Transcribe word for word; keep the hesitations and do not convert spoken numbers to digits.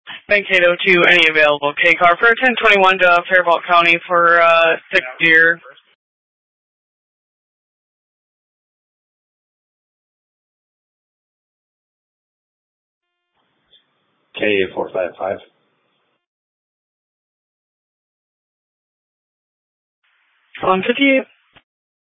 Mankato to any available K car for ten twenty-one to Faribault County for uh, six deer. K four five five. one fifty-eight.